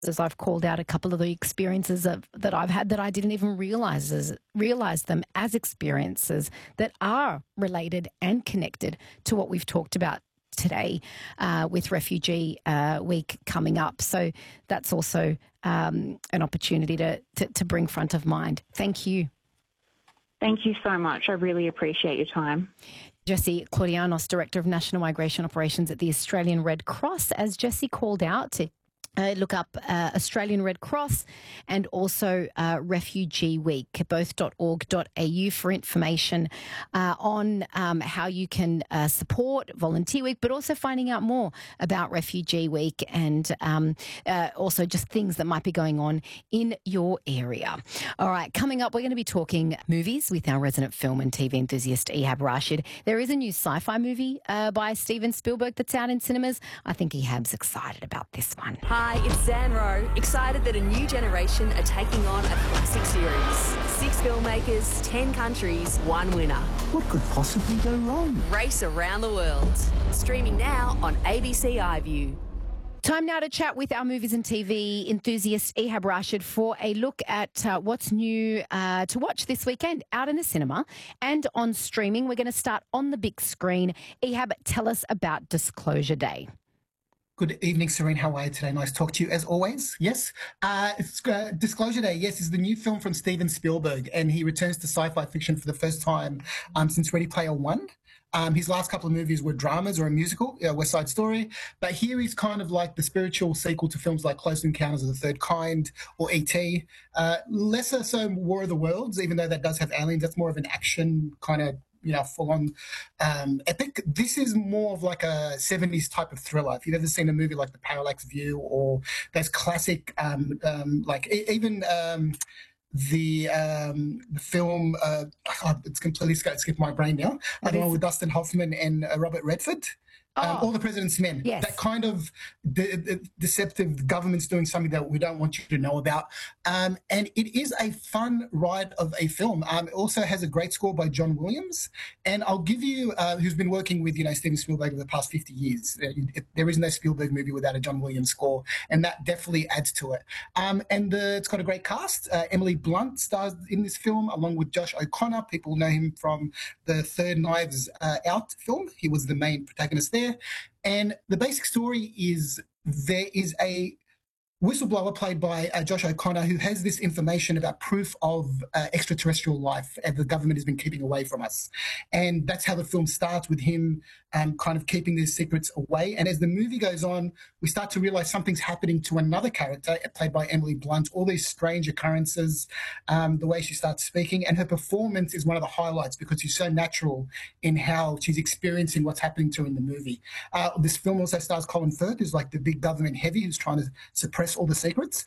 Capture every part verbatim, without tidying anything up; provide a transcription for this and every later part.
as I've called out a couple of the experiences of, that I've had that I didn't even realize as, realize them as experiences that are related and connected to what we've talked about today uh, with Refugee uh, Week coming up. So that's also um, an opportunity to, to, to bring front of mind. Thank you. Thank you so much. I really appreciate your time. Jessie Claudianos, Director of National Migration Operations at the Australian Red Cross. As Jessie called out, to Uh, look up uh, Australian Red Cross and also uh, Refugee Week, both .org dot a u for information uh, on um, how you can uh, support Volunteer Week, but also finding out more about Refugee Week and um, uh, also just things that might be going on in your area. All right, coming up, we're going to be talking movies with our resident film and T V enthusiast, Ehab Rashid. There is a new sci-fi movie uh, by Steven Spielberg that's out in cinemas. I think Ehab's excited about this one. Hi, it's Zan Rowe, excited that a new generation are taking on a classic series. Six filmmakers, ten countries, one winner. What could possibly go wrong? Race around the world. Streaming now on A B C iView. Time now to chat with our movies and T V enthusiast Ehab Rashid for a look at uh, what's new uh, to watch this weekend out in the cinema and on streaming. We're going to start on the big screen. Ehab, tell us about Disclosure Day. Good evening, Serene. How are you today? Nice to talk to you as always. Yes, uh, it's, uh, Disclosure Day, yes, is the new film from Steven Spielberg, and he returns to sci-fi fiction for the first time um, since Ready Player One. Um, his last couple of movies were dramas or a musical, uh, West Side Story, but here he's kind of like the spiritual sequel to films like Close Encounters of the Third Kind or E T Uh, lesser so War of the Worlds, even though that does have aliens. That's more of an action kind of, you know, full-on um, epic. This is more of like a seventies type of thriller. If you've ever seen a movie like The Parallax View or those classic, um, um, like e- even um, the um, the film, uh, oh, it's completely skipped my brain now. I don't know, with Dustin Hoffman and uh, Robert Redford. Um, Oh. All the President's Men. Yes. That kind of de- de- deceptive government's doing something that we don't want you to know about. Um, and it is a fun ride of a film. Um, it also has a great score by John Williams. And I'll give you, uh, who's been working with, you know, Steven Spielberg over the past fifty years. Uh, it, there is no Spielberg movie without a John Williams score. And that definitely adds to it. Um, and the, it's got a great cast. Uh, Emily Blunt stars in this film along with Josh O'Connor. People know him from the Third Knives uh, Out film. He was the main protagonist there. And the basic story is there is a whistleblower played by uh, Josh O'Connor who has this information about proof of uh, extraterrestrial life and the government has been keeping away from us. And that's how the film starts, with him um, kind of keeping these secrets away. And as the movie goes on, we start to realize something's happening to another character played by Emily Blunt, all these strange occurrences, um, the way she starts speaking. And her performance is one of the highlights because she's so natural in how she's experiencing what's happening to her in the movie. Uh, this film also stars Colin Firth, who's like the big government heavy who's trying to suppress all the secrets.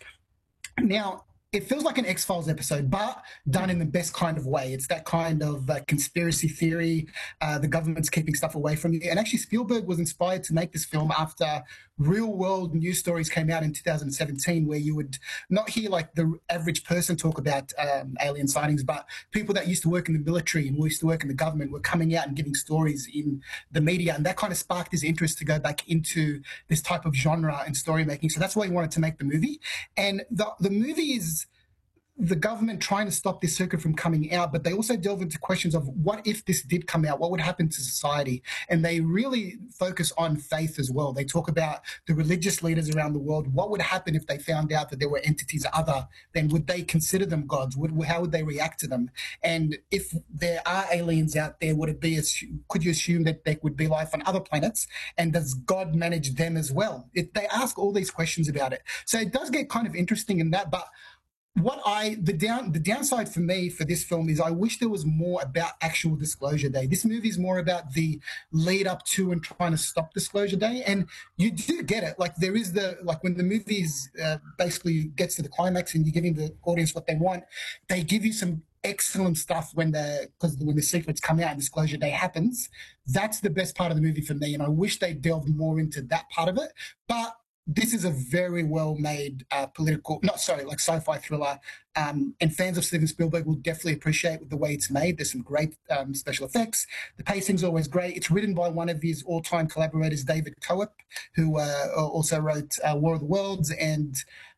Now, it feels like an X-Files episode, but done in the best kind of way. It's that kind of uh, conspiracy theory. Uh, the government's keeping stuff away from you. And actually, Spielberg was inspired to make this film after real-world news stories came out in two thousand seventeen, where you would not hear like the average person talk about um, alien sightings, but people that used to work in the military and used to work in the government were coming out and giving stories in the media. And that kind of sparked his interest to go back into this type of genre and story making. So that's why he wanted to make the movie. And the, the movie is the government trying to stop this circuit from coming out, but they also delve into questions of what if this did come out, what would happen to society? And they really focus on faith as well. They talk about the religious leaders around the world. What would happen if they found out that there were entities other than, would they consider them gods? Would, how would they react to them? And if there are aliens out there, would it be, could you assume that there would be life on other planets? And does God manage them as well? It, they ask all these questions about it. So it does get kind of interesting in that, but What I the down the downside for me for this film is I wish there was more about actual Disclosure Day. This movie is more about the lead up to and trying to stop Disclosure Day, and you do get it. Like there is the like when the movie uh, basically gets to the climax and you're giving the audience what they want, they give you some excellent stuff when the because when the secrets come out and Disclosure Day happens. That's the best part of the movie for me, and I wish they delved more into that part of it. But this is a very well-made uh, political, not sorry, like sci-fi thriller, um, and fans of Steven Spielberg will definitely appreciate the way it's made. There's some great um, special effects. The pacing's always great. It's written by one of his all-time collaborators, David Coep, who uh, also wrote uh, War of the Worlds and